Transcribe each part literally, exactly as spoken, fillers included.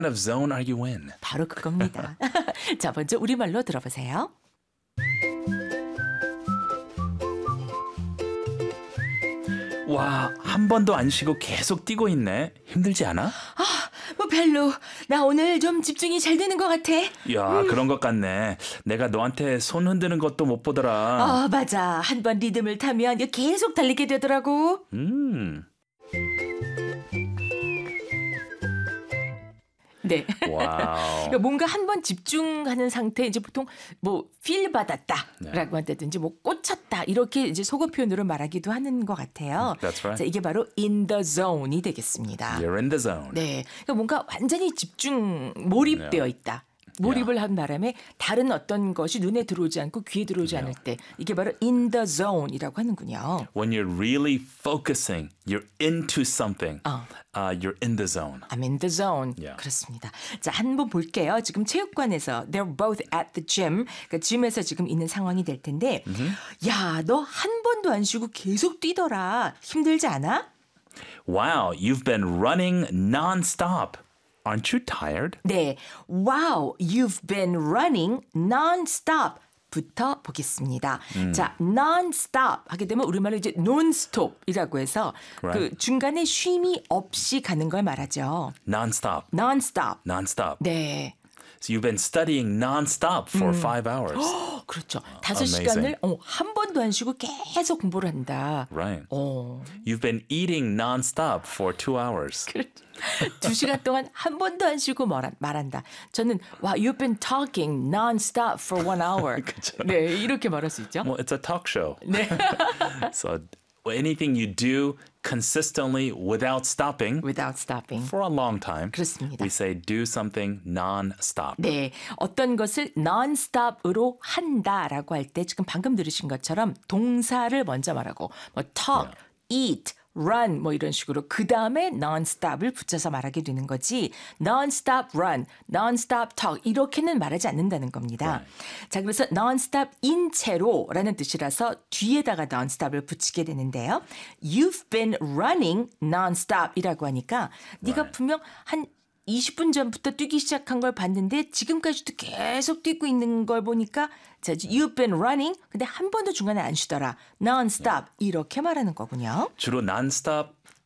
of zone are you in? 바로 그겁니다. 자, 먼저 우리말로 들어보세요. 와, 한 번도 안 쉬고 계속 뛰고 있네. 힘들지 않아? 뭐 별로. 나 오늘 좀 집중이 잘 되는 것 같아. 야, 그런 것 같네. 내가 너한테 손 흔드는 것도 못 보더라. 어, 맞아. 한 번 리듬을 타면 계속 달리게 되더라고. 음. 네. 와우. 그러니까 뭔가 한 번 집중하는 상태 이제 보통 뭐 필 받았다라고 네. 한다든지 뭐 꽂혔다 이렇게 이제 속어 표현으로 말하기도 하는 것 같아요. That's right. 자, 이게 바로 in the zone이 되겠습니다. You're in the zone. 네. 그러니까 뭔가 완전히 집중 몰입되어 있다. 몰입을 한 바람에 다른 어떤 것이 눈에 들어오지 않고 귀에 들어오지 않을 때 이게 바로 in the zone이라고 하는군요. When you're really focusing, you're into something. 어. Uh, you're in the zone. I'm in the zone. Yeah. 그렇습니다. 자, 한번 볼게요. 지금 체육관에서 they're both at the gym. 그러니까 짐에서 지금 있는 상황이 될 텐데 야, 너 한 번도 안 쉬고 계속 뛰더라. 힘들지 않아? Wow, you've been running non-stop. Aren't you tired? 네. Wow, you've been running non-stop. 부터 보겠습니다. 음. 자, non-stop 하게 되면 우리말로 이제 non-stop이라고 해서 Right. 그 중간에 쉼이 없이 가는 걸 말하죠. Non-stop. non-stop. Non-stop. 네. So you've been studying non-stop for five hours. 어, 그렇죠. 다섯 amazing. 시간을 어, 한 번도 안 쉬고 계속 공부를 한다. Right. 어. You've been eating non-stop for two hours. 두 시간 동안 한 번도 안 쉬고 말한, 말한다. 저는 wow, you've been talking non-stop for one hour. 네, 이렇게 말할 수 있죠. Well, it's a talk show. 네. So anything you do consistently without stopping Without stopping. for a long time, 그렇습니다. we say do something non-stop. 네, 어떤 것을 non-stop으로 한다라고 할 때 지금 방금 들으신 것처럼 동사를 먼저 말하고 뭐 talk, eat, run 뭐 이런 식으로 그 다음에 non-stop을 붙여서 말하게 되는 거지 non-stop run, non-stop talk 이렇게는 말하지 않는다는 겁니다. 자, 그래서 non-stop 인 채로라는 뜻이라서 뒤에다가 non-stop을 붙이게 되는데요. You've been running non-stop이라고 하니까 네가 Right. 분명 한 이십 분 전부터 뛰기 시작한 걸 봤는데 지금까지도 계속 뛰고 있는 걸 보니까 자, you've been running 근데 한 번도 중간에 안 쉬더라. non-stop 이렇게 말하는 거군요. 주로 non-stop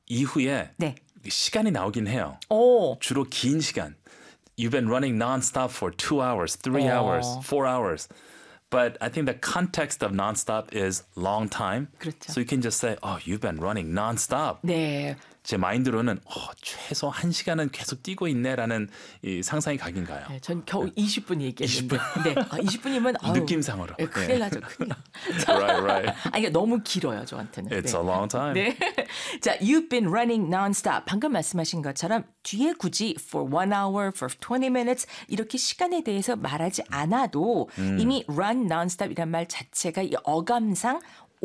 이후에 네. 시간이 나오긴 해요. 오. 주로 긴 시간. You've been running non-stop for two hours, three 어. hours, four hours. But I think the context of non-stop is long time. 그렇죠. So you can just say, oh, you've been running non-stop. 네. 제 마인드로는 어, 최소 한 시간은 계속 뛰고 있네라는 이 상상이 가긴 가요. 네, 전 겨우 이십 분 얘기했는데. 이십 분. 네. 아, 이십 분이면 아유, 느낌상으로. 네, 큰일 네. 나죠. 큰일 나. Right, right. 아, 이게 너무 길어요, 저한테는. It's 네. a long time. 네. 자, you've been running non-stop. 방금 말씀하신 것처럼 뒤에 굳이 for one hour, for twenty minutes 이렇게 시간에 대해서 말하지 않아도 음. 이미 run non-stop이란 말 자체가 이 어감상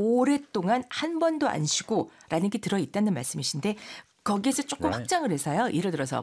오랫동안 한 번도 안 쉬고라는 게 들어있다는 말씀이신데 거기에서 조금 Right. 확장을 해서요. 예를 들어서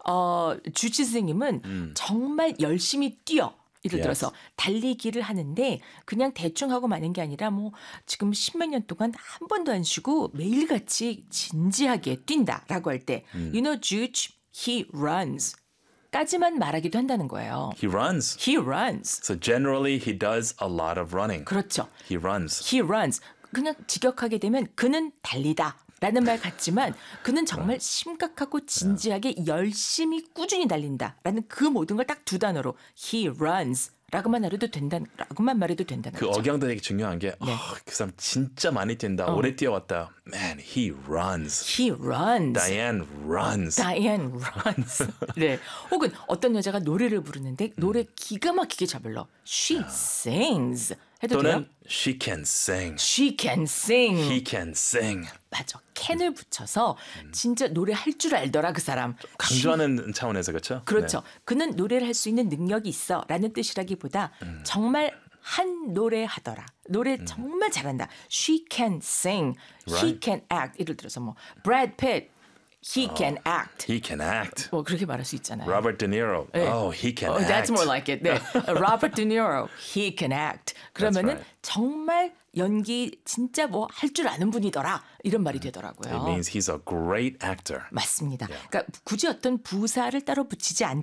어, 주치 선생님은 정말 열심히 뛰어. 예를 Yes. 들어서 달리기를 하는데 그냥 대충 하고 마는 게 아니라 뭐 지금 십몇 년 동안 한 번도 안 쉬고 매일같이 진지하게 뛴다라고 할 때 You know, Jude, he runs 까지만 말하기도 한다는 거예요. He runs. He runs. So generally he does a lot of running. 그렇죠. He runs. He runs. 그냥 직역하게 되면 그는 달리다. 라는 말 같지만 그는 정말 심각하고 진지하게 열심히 꾸준히 달린다라는 그 모든 걸 딱 두 단어로 he runs 라고만 말해도 된다는 라고만 말해도 된다는 그 거죠. 억양도 되게 중요한 게 어, 그 사람 진짜 많이 뛴다. 오래 뛰어왔다. Man, he runs. He runs. Diane runs. Diane runs. 네. 혹은 어떤 여자가 노래를 부르는데 노래 기가 막히게 잘 불러. She sings. 해도 돼요? 또는 she can sing. She can sing. He can sing. 맞아. can을 붙여서 진짜 노래 할 줄 알더라 그 사람. 강조하는 차원에서 그렇죠? 그렇죠. 그는 노래를 할 수 있는 능력이 있어 라는 뜻이라기보다 음. 정말 한 노래 하더라. 노래 정말 잘한다. She can sing. He Right. can act. 예를 들어서 뭐 Brad Pitt. He can act. He can act. 뭐 그렇게 말할 수 있잖아요. Robert De Niro. 네. Oh, he can Oh, act. that's more like it. 네. Robert De Niro. He can act. 그러면은 right. 정말 연기 진짜 뭐 할 줄 아는 분이더라. 이런 말이 It 되더라고요. means he's a great actor. 맞습니다. 그러니까 굳이 어떤 부사를 따로 붙이지 않